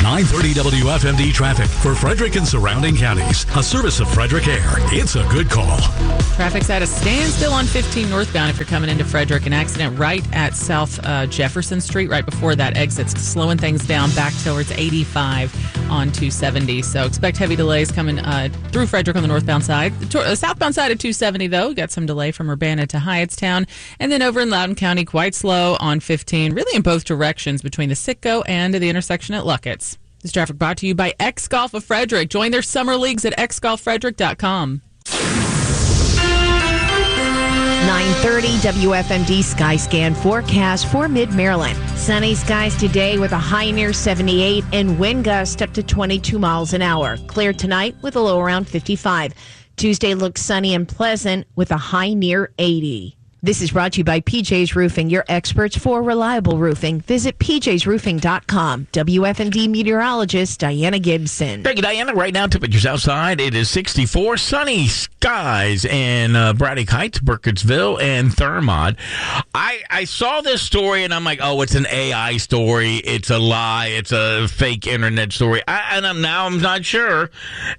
930 WFMD traffic for Frederick and surrounding counties. A service of Frederick Air. It's a good call. Traffic's at a standstill on 15 northbound if you're coming into Frederick. An accident right at South Jefferson Street, right before that exit, slowing things down back towards 85 on 270. So expect heavy delays coming through Frederick on the northbound side. The southbound side of 270, though, got some delay from Urbana to Hyattstown. And then over in Loudoun County, quite slow on 15, really in both directions between the Sitco and the intersection at Luckett's. This traffic brought to you by X Golf of Frederick. Join their summer leagues at xgolffrederick.com. 9:30 WFMD Skyscan forecast for Mid-Maryland. Sunny skies today with a high near 78 and wind gusts up to 22 miles an hour. Clear tonight with a low around 55. Tuesday looks sunny and pleasant with a high near 80. This is brought to you by PJ's Roofing, your experts for reliable roofing. Visit pjsroofing.com. WFMD meteorologist Diana Gibson. Thank you, Diana. Right now, temperatures outside, it is 64. Sunny skies in Braddock Heights, Burkittsville, and Thurmont. I saw this story, and I'm like, oh, it's an AI story. It's a lie. It's a fake internet story. I'm not sure.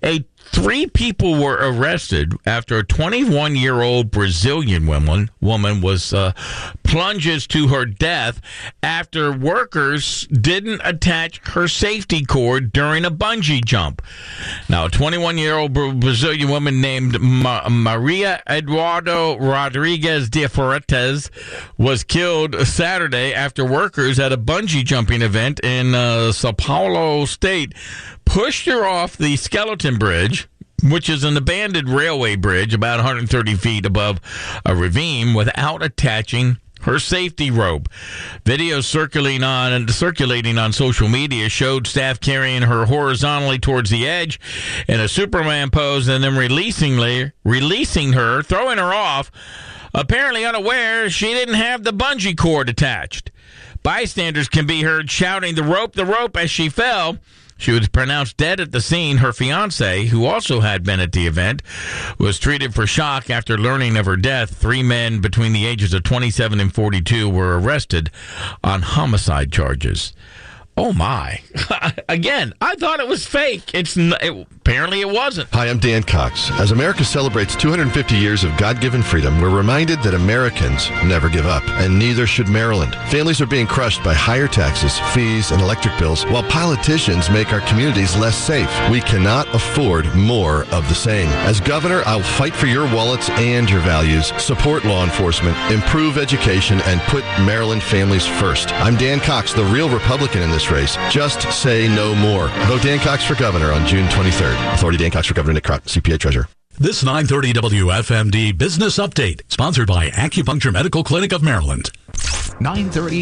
3 people were arrested after a 21-year-old Brazilian woman was plunges to her death after workers didn't attach her safety cord during a bungee jump. Now, a 21-year-old Brazilian woman named Maria Eduardo Rodrigues de Freitas was killed Saturday after workers at a bungee jumping event in Sao Paulo state pushed her off the Skeleton Bridge, which is an abandoned railway bridge about 130 feet above a ravine, without attaching her safety rope. Videos circulating on social media showed staff carrying her horizontally towards the edge in a Superman pose and then releasing her, throwing her off, apparently unaware she didn't have the bungee cord attached. Bystanders can be heard shouting, the rope," as she fell. She was pronounced dead at the scene. Her fiancé, who also had been at the event, was treated for shock after learning of her death. 3 men between the ages of 27 and 42 were arrested on homicide charges. Oh, my. Again, I thought it was fake. Apparently it wasn't. Hi, I'm Dan Cox. As America celebrates 250 years of God-given freedom, we're reminded that Americans never give up, and neither should Maryland. Families are being crushed by higher taxes, fees, and electric bills, while politicians make our communities less safe. We cannot afford more of the same. As governor, I'll fight for your wallets and your values, support law enforcement, improve education, and put Maryland families first. I'm Dan Cox, the real Republican in this race. Just say no more. Vote Dan Cox for governor on June 23rd. Authority Dan Cox for Governor. Nick Crott, CPA Treasurer. This 930 WFMD Business Update, sponsored by Acupuncture Medical Clinic of Maryland. 930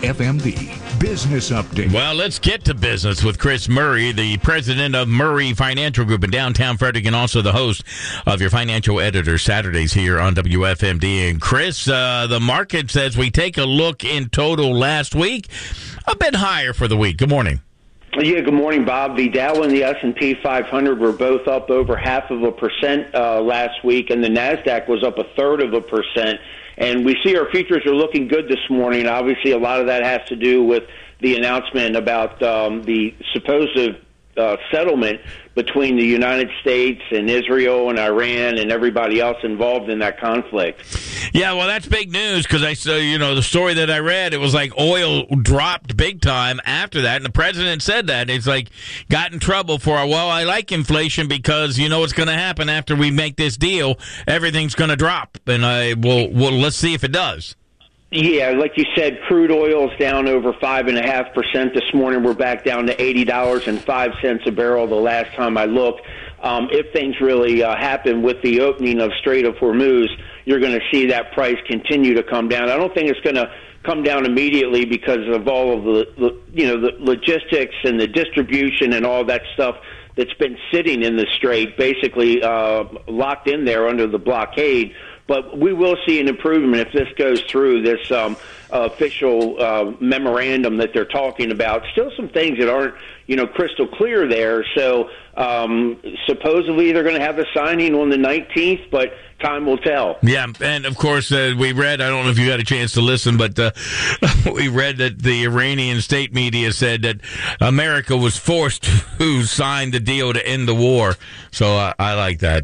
WFMD Business Update. Well, let's get to business with Chris Murray, the president of Murray Financial Group in downtown Frederick, and also the host of your Financial Editor Saturdays here on WFMD. And Chris, the market says we take a look in total last week, a bit higher for the week. Good morning. Yeah, good morning, Bob. The Dow and the S&P 500 were both up over 0.5% last week, and the NASDAQ was up 0.33%. And we see our futures are looking good this morning. Obviously, a lot of that has to do with the announcement about the supposed settlement between the United States and Israel and Iran and everybody else involved in that conflict. Yeah, well, that's big news because I saw, the story that I read, it was like oil dropped big time after that, and the president said that. It's like got in trouble for, I like inflation because you know what's going to happen after we make this deal. Everything's going to drop, and let's see if it does. Yeah, like you said, crude oil's down over 5.5% this morning. We're back down to $80.05 a barrel the last time I looked. If things really happen with the opening of Strait of Hormuz, you're going to see that price continue to come down. I don't think it's going to come down immediately because of all of the logistics and the distribution and all that stuff that's been sitting in the strait, basically locked in there under the blockade But we will see an improvement if this goes through, this official memorandum that they're talking about. Still some things that aren't, crystal clear there. So supposedly they're going to have a signing on the 19th, but time will tell. Yeah, and of course, we read, I don't know if you got a chance to listen, but we read that the Iranian state media said that America was forced to sign the deal to end the war. So I like that.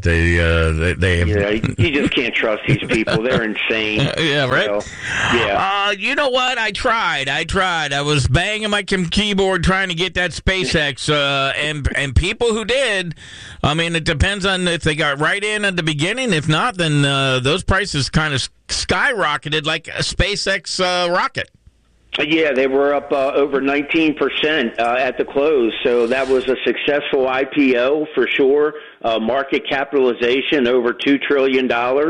You just can't trust these people. They're insane. Yeah, right? So, yeah. You know what? I tried. I was banging my keyboard trying to get that SpaceX, and people who did, I mean, it depends on if they got right in at the beginning. If not, then those prices kind of skyrocketed like a SpaceX rocket. Yeah, they were up over 19% at the close, so that was a successful IPO for sure. Market capitalization over $2 trillion.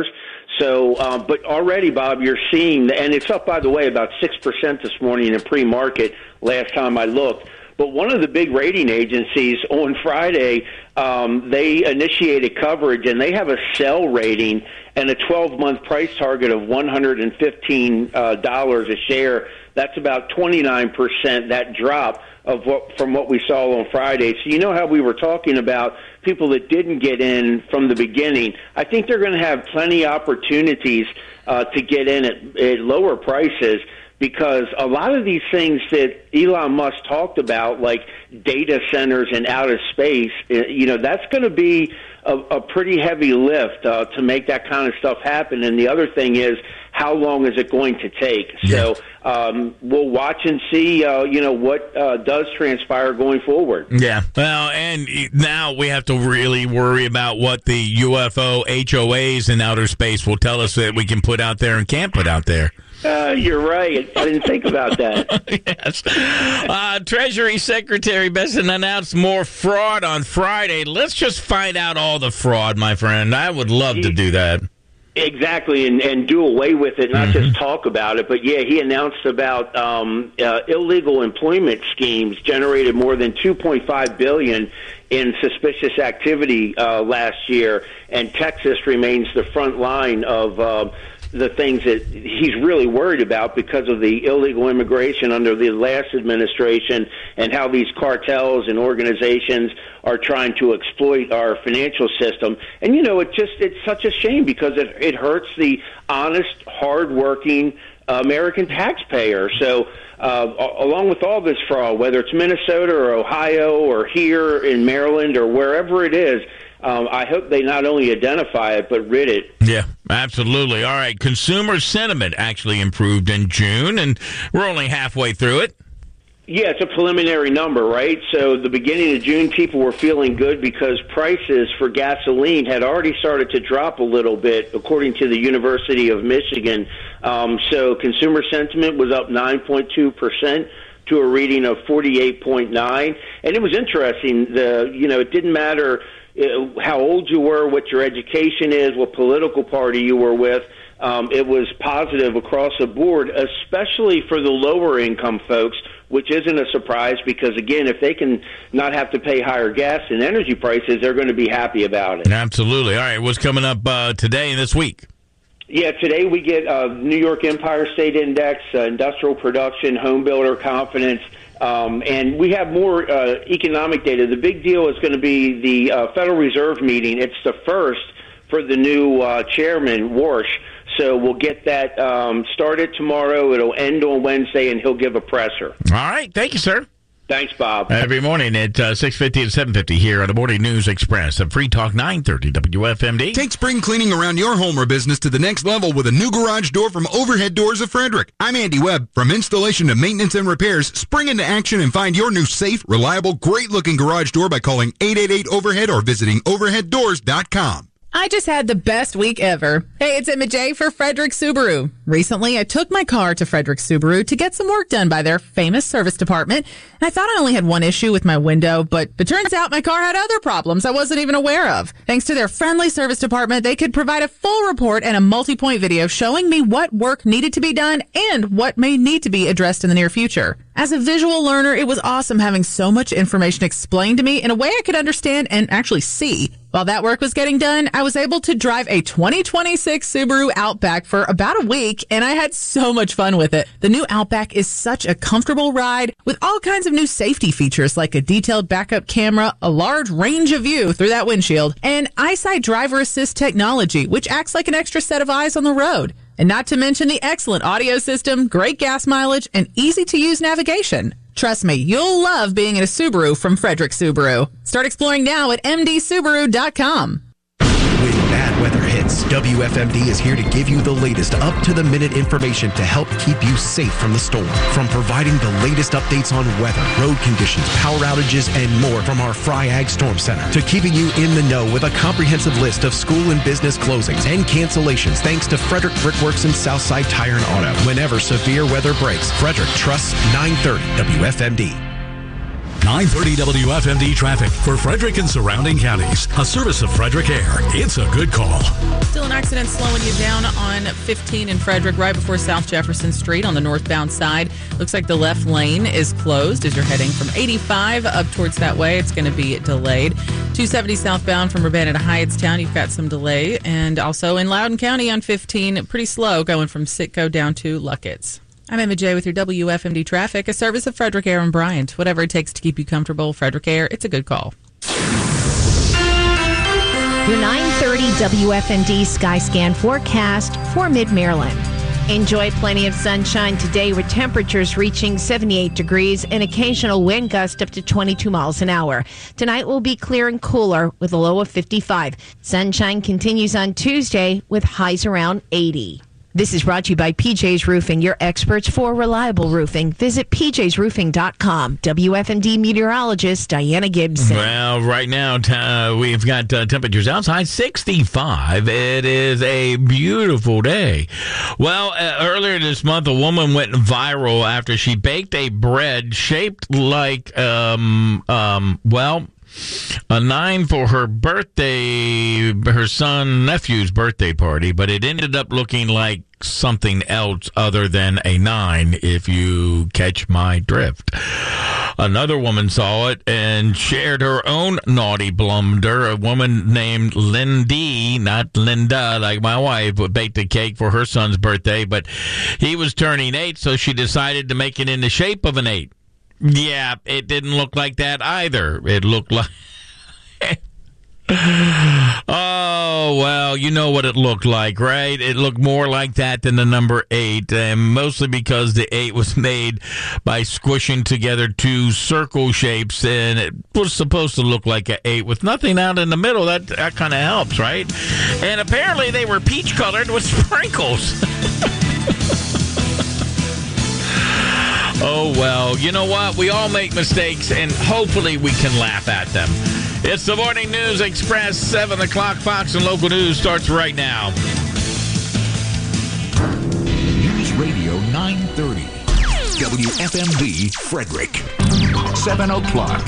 So, but already, Bob, you're seeing, and it's up, by the way, about 6% this morning in pre-market last time I looked. But one of the big rating agencies on Friday, they initiated coverage, and they have a sell rating and a 12-month price target of $115 a share. That's about 29%, that drop from what we saw on Friday. So you know how we were talking about people that didn't get in from the beginning. I think they're going to have plenty of opportunities to get in at lower prices, because a lot of these things that Elon Musk talked about, like data centers and outer space, that's going to be a pretty heavy lift to make that kind of stuff happen. And the other thing is, how long is it going to take? Yeah. So we'll watch and see, what does transpire going forward. Yeah. Well, and now we have to really worry about what the UFO HOAs in outer space will tell us that we can put out there and can't put out there. You're right. I didn't think about that. Yes. Treasury Secretary Bessent announced more fraud on Friday. Let's just find out all the fraud, my friend. I would love to do that. Exactly, and do away with it, not just talk about it. But, yeah, he announced about illegal employment schemes generated more than $2.5 billion in suspicious activity last year, and Texas remains the front line of the things that he's really worried about because of the illegal immigration under the last administration and how these cartels and organizations are trying to exploit our financial system. And, it's such a shame because it hurts the honest, hardworking American taxpayer. So along with all this fraud, whether it's Minnesota or Ohio or here in Maryland or wherever it is, I hope they not only identify it, but rid it. Yeah, absolutely. All right, consumer sentiment actually improved in June, and we're only halfway through it. Yeah, it's a preliminary number, right? So the beginning of June, people were feeling good because prices for gasoline had already started to drop a little bit, according to the University of Michigan. So consumer sentiment was up 9.2%. to a reading of 48.9. And it was interesting. It didn't matter how old you were, what your education is, what political party you were with. It was positive across the board, especially for the lower income folks, which isn't a surprise because, again, if they can not have to pay higher gas and energy prices, they're going to be happy about it. Absolutely. All right, what's coming up today and this week? Yeah, today we get New York Empire State Index, industrial production, home builder confidence, and we have more economic data. The big deal is going to be the Federal Reserve meeting. It's the first for the new chairman, Warsh. So we'll get that started tomorrow. It'll end on Wednesday, and he'll give a presser. All right. Thank you, sir. Thanks, Bob. Every morning at 6:50 and 7:50 here on the Morning News Express at Free Talk 930 WFMD. Take spring cleaning around your home or business to the next level with a new garage door from Overhead Doors of Frederick. I'm Andy Webb. From installation to maintenance and repairs, spring into action and find your new safe, reliable, great-looking garage door by calling 888-OVERHEAD or visiting overheaddoors.com. I just had the best week ever. Hey, it's Emma J for Frederick Subaru. Recently, I took my car to Frederick Subaru to get some work done by their famous service department. And I thought I only had one issue with my window, but it turns out my car had other problems I wasn't even aware of. Thanks to their friendly service department, they could provide a full report and a multi-point video showing me what work needed to be done and what may need to be addressed in the near future. As a visual learner, it was awesome having so much information explained to me in a way I could understand and actually see. While that work was getting done, I was able to drive a 2026 Subaru Outback for about a week, and I had so much fun with it. The new Outback is such a comfortable ride with all kinds of new safety features like a detailed backup camera, a large range of view through that windshield, and EyeSight driver assist technology, which acts like an extra set of eyes on the road. And not to mention the excellent audio system, great gas mileage, and easy-to-use navigation. Trust me, you'll love being in a Subaru from Frederick Subaru. Start exploring now at mdsubaru.com. When bad weather hits, WFMD is here to give you the latest up-to-the-minute information to help keep you safe from the storm. From providing the latest updates on weather, road conditions, power outages, and more from our FryAg Storm Center, to keeping you in the know with a comprehensive list of school and business closings and cancellations thanks to Frederick Brickworks and Southside Tire and Auto. Whenever severe weather breaks, Frederick trusts 930 WFMD. 930 WFMD traffic for Frederick and surrounding counties. A service of Frederick Air. It's a good call. Still an accident slowing you down on 15 in Frederick right before South Jefferson Street on the northbound side. Looks like the left lane is closed as you're heading from 85 up towards that way. It's going to be delayed. 270 southbound from Urbana to Hyattstown, you've got some delay. And also in Loudoun County on 15, pretty slow going from Sitco down to Luckett's. I'm Emma J. with your WFMD traffic, a service of Frederick Air and Bryant. Whatever it takes to keep you comfortable, Frederick Air, it's a good call. Your 930 WFMD Skyscan forecast for Mid-Maryland. Enjoy plenty of sunshine today with temperatures reaching 78 degrees and occasional wind gust up to 22 miles an hour. Tonight will be clear and cooler with a low of 55. Sunshine continues on Tuesday with highs around 80. This is brought to you by PJ's Roofing, your experts for reliable roofing. Visit pjsroofing.com. WFMD meteorologist Diana Gibson. Well, right now we've got temperatures outside 65. It is a beautiful day. Well, earlier this month, a woman went viral after she baked a bread shaped like, a 9 for her birthday, her nephew's birthday party, but it ended up looking like something else other than a 9, if you catch my drift. Another woman saw it and shared her own naughty blunder. A woman named Lindy, not Linda like my wife, baked a cake for her son's birthday, but he was turning 8, so she decided to make it in the shape of an 8. Yeah, it didn't look like that either. It looked like... Oh, well, you know what it looked like, right? It looked more like that than the number 8, and mostly because the 8 was made by squishing together 2 circle shapes, and it was supposed to look like an 8 with nothing out in the middle. That kind of helps, right? And apparently they were peach-colored with sprinkles. Oh, well, you know what? We all make mistakes, and hopefully we can laugh at them. It's the Morning News Express. 7 o'clock Fox and Local News starts right now. News Radio 930. WFMD Frederick. 7 o'clock.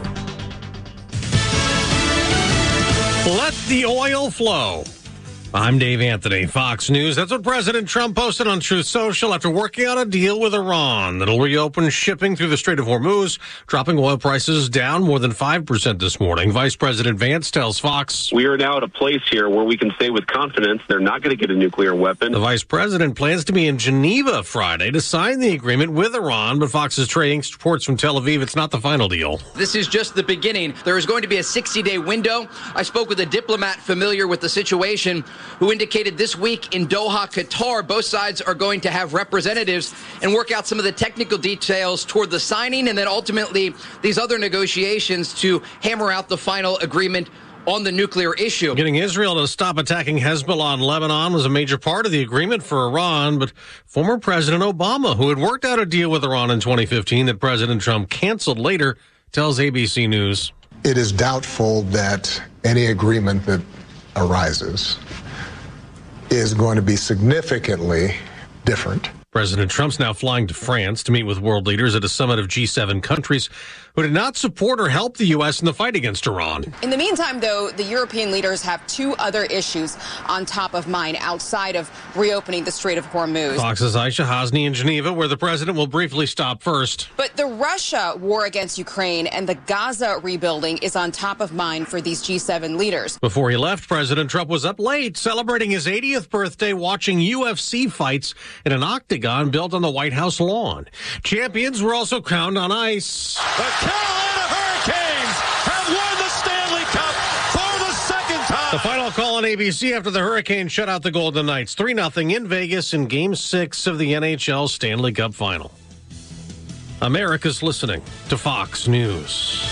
Let the oil flow. I'm Dave Anthony, Fox News. That's what President Trump posted on Truth Social after working out a deal with Iran that'll reopen shipping through the Strait of Hormuz, dropping oil prices down more than 5% this morning. Vice President Vance tells Fox, "We are now at a place here where we can say with confidence they're not going to get a nuclear weapon." The vice president plans to be in Geneva Friday to sign the agreement with Iran, but Fox's trading reports from Tel Aviv it's not the final deal. This is just the beginning. There is going to be a 60-day window. I spoke with a diplomat familiar with the situation who indicated this week in Doha, Qatar, both sides are going to have representatives and work out some of the technical details toward the signing and then ultimately these other negotiations to hammer out the final agreement on the nuclear issue. Getting Israel to stop attacking Hezbollah in Lebanon was a major part of the agreement for Iran, but former President Obama, who had worked out a deal with Iran in 2015 that President Trump canceled later, tells ABC News. It is doubtful that any agreement that arises is going to be significantly different. President Trump's now flying to France to meet with world leaders at a summit of G7 countries who did not support or help the U.S. in the fight against Iran. In the meantime, though, the European leaders have two other issues on top of mind outside of reopening the Strait of Hormuz. Fox's Aisha Hasni in Geneva, where the president will briefly stop first. But the Russia war against Ukraine and the Gaza rebuilding is on top of mind for these G7 leaders. Before he left, President Trump was up late celebrating his 80th birthday watching UFC fights in an octagon built on the White House lawn. Champions were also crowned on ice. The Carolina Hurricanes have won the Stanley Cup for the second time. The final call on ABC after the Hurricanes shut out the Golden Knights 3-0 in Vegas in Game 6 of the NHL Stanley Cup Final. America's listening to Fox News.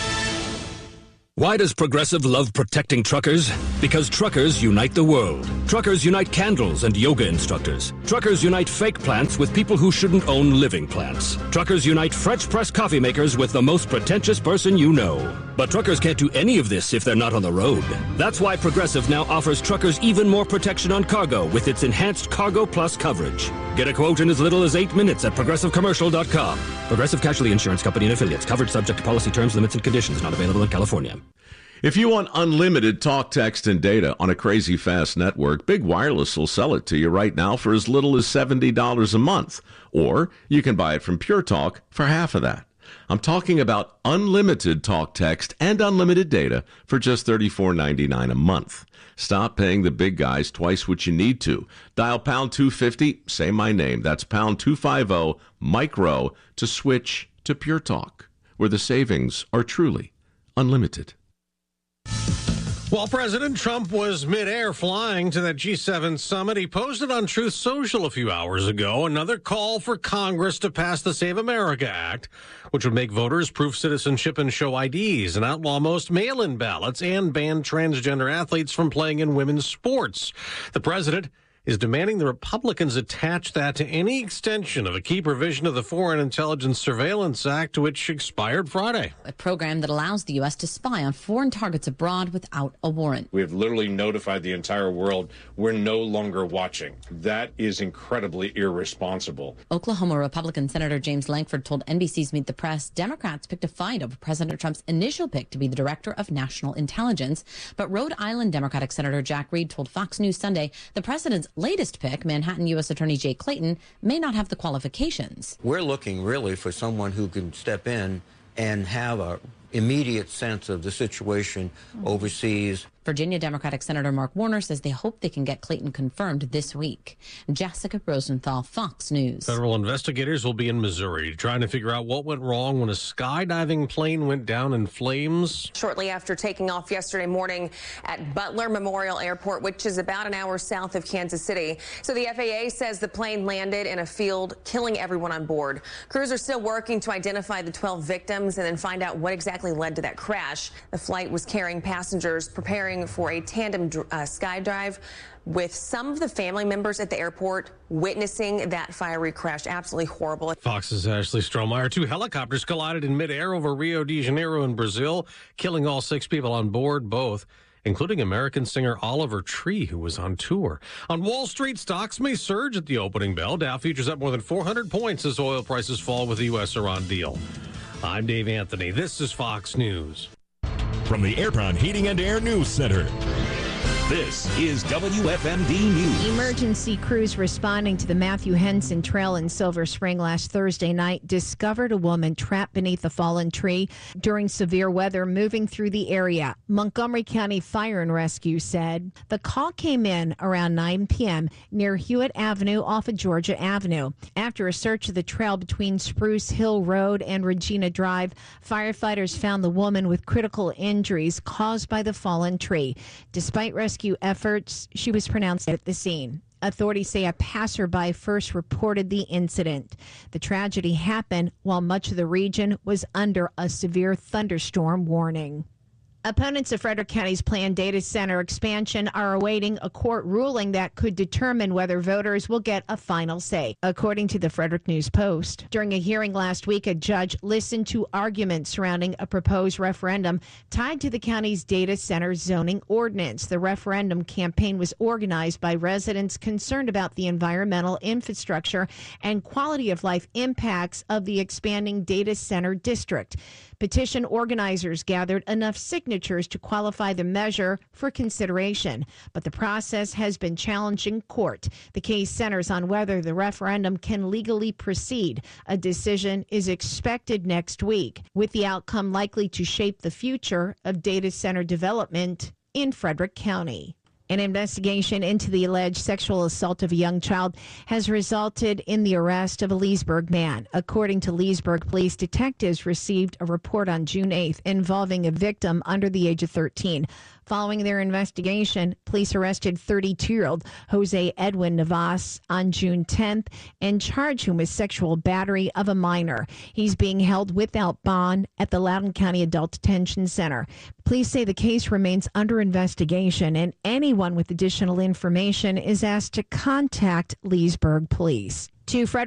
Why does Progressive love protecting truckers? Because truckers unite the world. Truckers unite candles and yoga instructors. Truckers unite fake plants with people who shouldn't own living plants. Truckers unite French press coffee makers with the most pretentious person you know. But truckers can't do any of this if they're not on the road. That's why Progressive now offers truckers even more protection on cargo with its enhanced Cargo Plus coverage. Get a quote in as little as 8 minutes at ProgressiveCommercial.com. Progressive Casualty Insurance Company and Affiliates. Coverage subject to policy terms, limits, and conditions. Not available in California. If you want unlimited talk, text, and data on a crazy fast network, Big Wireless will sell it to you right now for as little as $70 a month. Or you can buy it from Pure Talk for half of that. I'm talking about unlimited talk, text, and unlimited data for just $34.99 a month. Stop paying the big guys twice what you need to. Dial pound 250, say my name. That's pound 250 micro to switch to Pure Talk, where the savings are truly unlimited. While President Trump was midair flying to that G7 summit, he posted on Truth Social a few hours ago another call for Congress to pass the Save America Act, which would make voters prove citizenship and show IDs and outlaw most mail-in ballots and ban transgender athletes from playing in women's sports. The president is demanding the Republicans attach that to any extension of a key provision of the Foreign Intelligence Surveillance Act, which expired Friday. A program that allows the U.S. to spy on foreign targets abroad without a warrant. We have literally notified the entire world we're no longer watching. That is incredibly irresponsible. Oklahoma Republican Senator James Lankford told NBC's Meet the Press Democrats picked a fight over President Trump's initial pick to be the director of national intelligence. But Rhode Island Democratic Senator Jack Reed told Fox News Sunday the president's latest pick, Manhattan U.S. Attorney Jay Clayton, may not have the qualifications. We're looking really for someone who can step in and have a immediate sense of the situation overseas. Virginia Democratic Senator Mark Warner says they hope they can get Clayton confirmed this week. Jessica Rosenthal, Fox News. Federal investigators will be in Missouri trying to figure out what went wrong when a skydiving plane went down in flames. Shortly after taking off yesterday morning at Butler Memorial Airport, which is about an hour south of Kansas City. So the FAA says the plane landed in a field, killing everyone on board. Crews are still working to identify the 12 victims and then find out what exactly led to that crash. The flight was carrying passengers preparing for a tandem skydive, with some of the family members at the airport witnessing that fiery crash. Absolutely horrible. Fox's Ashley Strohmeyer. 2 helicopters collided in midair over Rio de Janeiro in Brazil, killing all 6 people on board, both including American singer Oliver Tree, who was on tour. On Wall Street, stocks may surge at the opening bell. Dow futures up more than 400 points as oil prices fall with the U.S.-Iran deal. I'm Dave Anthony. This is Fox News. From the Airtron Heating and Air News Center, this is WFMD News. Emergency crews responding to the Matthew Henson Trail in Silver Spring last Thursday night discovered a woman trapped beneath a fallen tree during severe weather moving through the area. Montgomery County Fire and Rescue said the call came in around 9 p.m. near Hewitt Avenue off of Georgia Avenue. After a search of the trail between Spruce Hill Road and Regina Drive, firefighters found the woman with critical injuries caused by the fallen tree. Despite rescue efforts, she was pronounced dead at the scene. Authorities say a passerby first reported the incident. The tragedy happened while much of the region was under a severe thunderstorm warning. Opponents of Frederick County's planned data center expansion are awaiting a court ruling that could determine whether voters will get a final say, according to the Frederick News Post. During a hearing last week, a judge listened to arguments surrounding a proposed referendum tied to the county's data center zoning ordinance. The referendum campaign was organized by residents concerned about the environmental infrastructure and quality of life impacts of the expanding data center district. Petition organizers gathered enough signatures to qualify the measure for consideration, but the process has been challenged in court. The case centers on whether the referendum can legally proceed. A decision is expected next week, with the outcome likely to shape the future of data center development in Frederick County. An investigation into the alleged sexual assault of a young child has resulted in the arrest of a Leesburg man. According to Leesburg police, detectives received a report on June 8th involving a victim under the age of 13. Following their investigation, police arrested 32-year-old Jose Edwin Navas on June 10th and charged him with sexual battery of a minor. He's being held without bond at the Loudoun County Adult Detention Center. Police say the case remains under investigation, and anyone with additional information is asked to contact Leesburg Police. To Frederick